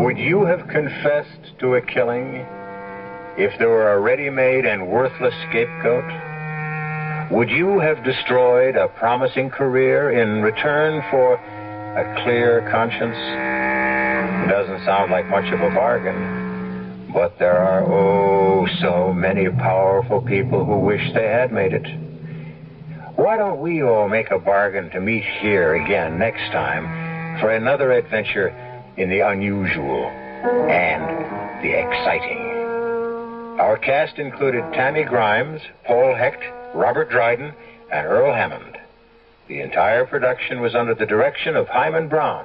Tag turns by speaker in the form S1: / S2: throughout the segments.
S1: Would you have confessed to a killing if there were a ready-made and worthless scapegoat? Would you have destroyed a promising career in return for a clear conscience? It doesn't sound like much of a bargain, but there are, so many powerful people who wish they had made it. Why don't we all make a bargain to meet here again next time for another adventure in the unusual and the exciting? Our cast included Tammy Grimes, Paul Hecht, Robert Dryden, and Earl Hammond. The entire production was under the direction of Hyman Brown.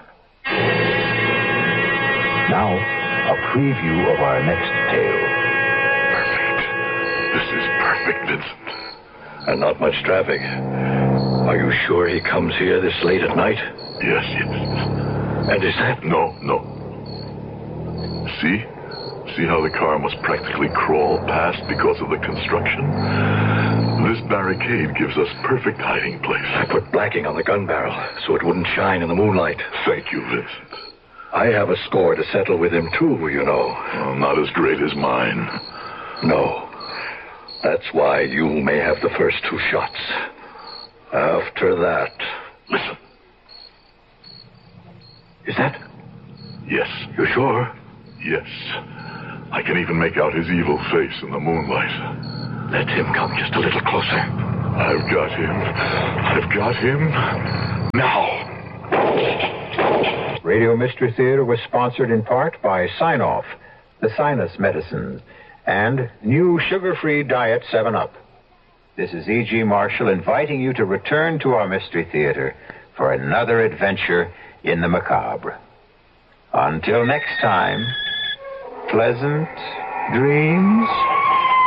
S1: Now, a preview of our next tale.
S2: Perfect. This is perfect, Vincent.
S3: And not much traffic. Are you sure he comes here this late at night?
S2: Yes.
S3: And is that...
S2: No. See how the car must practically crawl past because of the construction? This barricade gives us perfect hiding place.
S3: I put blacking on the gun barrel so it wouldn't shine in the moonlight.
S2: Thank you, Vincent.
S3: I have a score to settle with him, too, you know.
S2: Well, not as great as mine.
S3: No. That's why you may have the first 2 shots. After that...
S2: Listen.
S3: Is that...
S2: Yes.
S3: You sure?
S2: Yes. I can even make out his evil face in the moonlight.
S3: Let him come just a little closer.
S2: I've got him. Now.
S1: Radio Mystery Theater was sponsored in part by Sign-Off, the sinus medicines, and new sugar-free Diet 7-Up. This is E.G. Marshall inviting you to return to our Mystery Theater for another adventure in the macabre. Until next time, pleasant dreams.